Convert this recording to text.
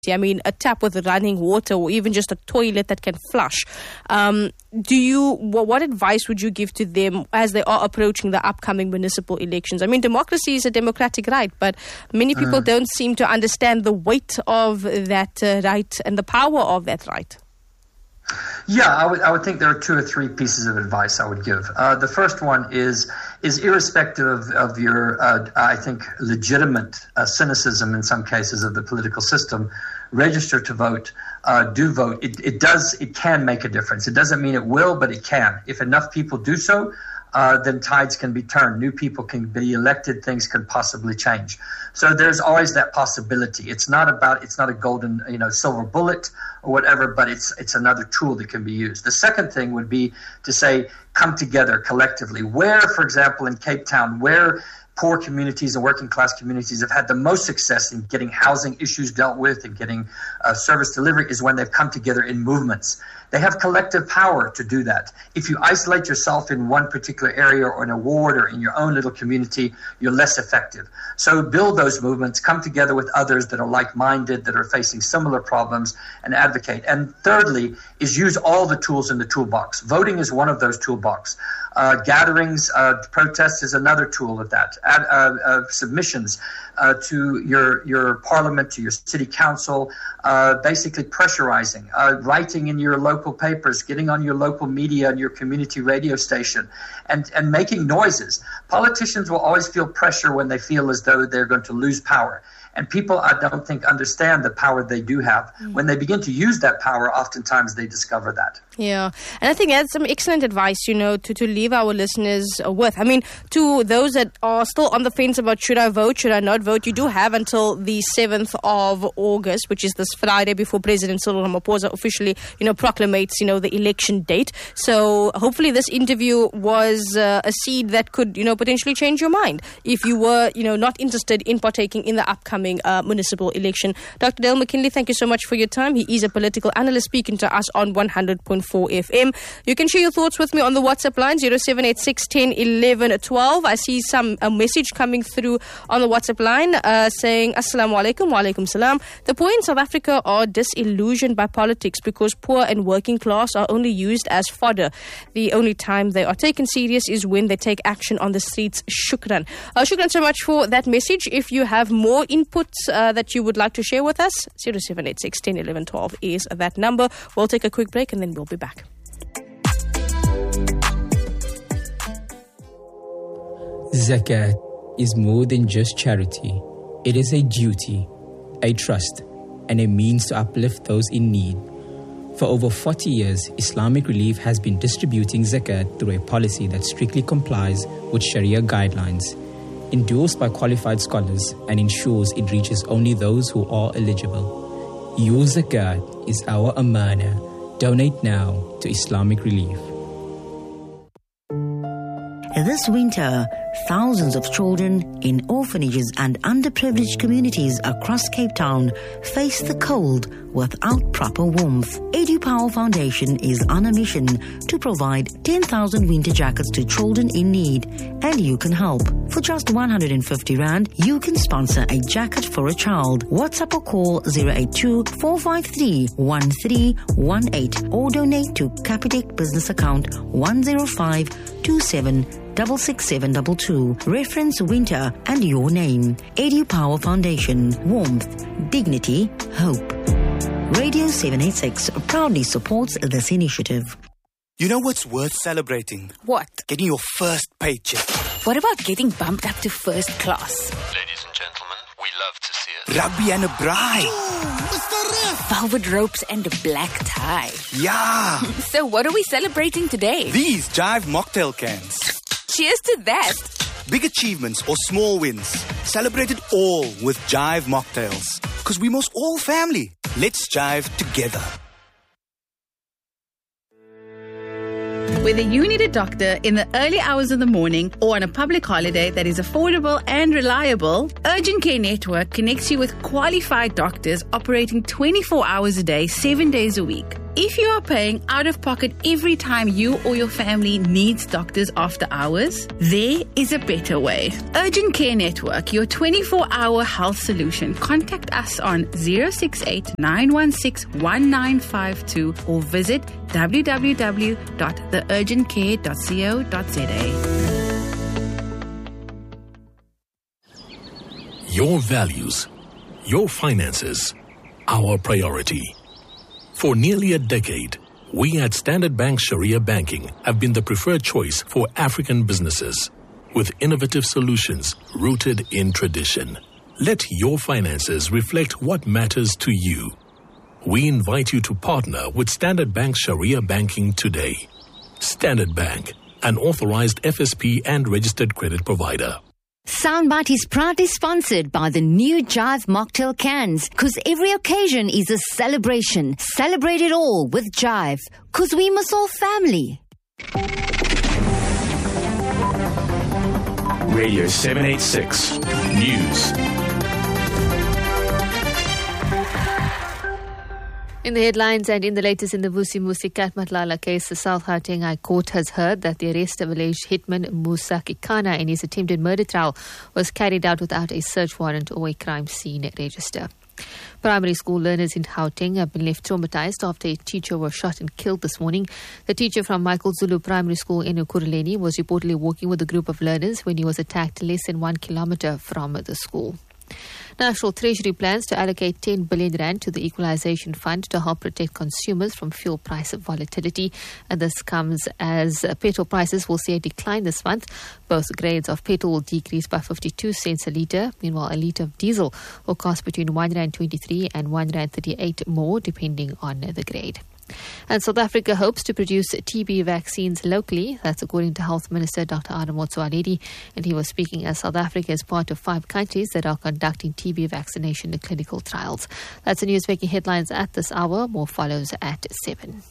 community. I mean, a tap with running water or even just a toilet that can flush. What advice would you give to them as they are approaching the upcoming municipal elections? I mean, democracy is a democratic right, but many people don't seem to understand the weight of that right and the power of that right. Yeah, I would think there are 2 or 3 pieces of advice I would give. The first one is irrespective of your, I think, legitimate cynicism in some cases of the political system, register to vote, do vote. It can make a difference. It doesn't mean it will, but it can. If enough people do so, then tides can be turned. New people can be elected. Things can possibly change. So there's always that possibility. It's not a golden, silver bullet or whatever, but it's another tool that can be used. The second thing would be to say, come together collectively. Where, for example, in Cape Town, where poor communities and working class communities have had the most success in getting housing issues dealt with and getting service delivery is when they've come together in movements. They have collective power to do that. If you isolate yourself in one particular area or in a ward or in your own little community, you're less effective. So build those movements, come together with others that are like-minded, that are facing similar problems, and advocate. And thirdly is use all the tools in the toolbox. Voting is one of those toolbox. Gatherings, protests is another tool of that. Submissions to your parliament, to your city council, basically pressurizing, writing in your local papers, getting on your local media and your community radio station, and making noises. Politicians will always feel pressure when they feel as though they're going to lose power. And people, I don't think, understand the power they do have. When they begin to use that power, oftentimes they discover that. Yeah. And I think that's some excellent advice, to leave our listeners with. I mean, to those that are still on the fence about should I vote, should I not vote, you do have until the 7th of August, which is this Friday before President Cyril Ramaphosa officially, proclamates, the election date. So hopefully this interview was a seed that could, potentially change your mind if you were, not interested in partaking in the upcoming municipal election. Dr. Dale McKinley, thank you so much for your time. He is a political analyst speaking to us on 100.4 FM. You can share your thoughts with me on the WhatsApp line 0786 10 11 12. I see a message coming through on the WhatsApp line saying Assalamu alaikum, wa alaikum salam. The poor in South Africa are disillusioned by politics because poor and working class are only used as fodder. The only time they are taken serious is when they take action on the streets. Shukran. Shukran so much for that message. If you have more inputs that you would like to share with us, 0786 10 11 12 is that number. We'll take a quick break and then we'll be back. Zakat is more than just charity. It is a duty, a trust, and a means to uplift those in need. For over 40 years, Islamic Relief has been distributing zakat through a policy that strictly complies with Sharia guidelines, endorsed by qualified scholars, and ensures it reaches only those who are eligible. Your zakat is our amana. Donate now to Islamic Relief. This winter, thousands of children in orphanages and underprivileged communities across Cape Town face the cold without proper warmth. EduPower Foundation is on a mission to provide 10,000 winter jackets to children in need, and you can help. For just 150 Rand, you can sponsor a jacket for a child. WhatsApp or call 082-453-1318 or donate to Capitec business account 10527666722. Reference winter and your name. EduPower Foundation. Warmth, dignity, hope. Radio 786 proudly supports this initiative. You know what's worth celebrating? What? Getting your first paycheck. What about getting bumped up to first class? Ladies and gentlemen, we love to see it. Rugby and a bride. Mr. Ref. Velvet ropes and a black tie. Yeah. So what are we celebrating today? These Jive mocktail cans. Cheers to that. Big achievements or small wins. Celebrate it all with Jive mocktails. Because we must all family. Let's jive together. Whether you need a doctor in the early hours of the morning or on a public holiday that is affordable and reliable, Urgent Care Network connects you with qualified doctors operating 24 hours a day, 7 days a week. If you are paying out of pocket every time you or your family needs doctors after hours, there is a better way. Urgent Care Network, your 24-hour health solution. Contact us on 068 916 1952 or visit www.theurgentcare.co.za. Your values, your finances, our priority. For nearly a decade, we at Standard Bank Sharia Banking have been the preferred choice for African businesses, with innovative solutions rooted in tradition. Let your finances reflect what matters to you. We invite you to partner with Standard Bank Sharia Banking today. Standard Bank, an authorized FSP and registered credit provider. Soundbite is proudly sponsored by the new Jive Mocktail cans, because every occasion is a celebration. Celebrate it all with Jive, because we must all family. Radio 786 News. In the headlines and in the latest in the Vusi Musi Katmatlala case, the South Gauteng High Court has heard that the arrest of alleged hitman Musa Kikana in his attempted murder trial was carried out without a search warrant or a crime scene register. Primary school learners in Gauteng have been left traumatized after a teacher was shot and killed this morning. The teacher from Michael Zulu Primary School in Ekurhuleni was reportedly walking with a group of learners when he was attacked less than 1 kilometer from the school. National Treasury plans to allocate 10 billion rand to the Equalization Fund to help protect consumers from fuel price volatility. And this comes as petrol prices will see a decline this month. Both grades of petrol will decrease by 52 cents a litre. Meanwhile, a litre of diesel will cost between R1.23 and R1.38 more, depending on the grade. And South Africa hopes to produce TB vaccines locally. That's according to Health Minister Dr. Adam Motsoaledi. And he was speaking as South Africa is part of 5 countries that are conducting TB vaccination clinical trials. That's the news making headlines at this hour. More follows at 7.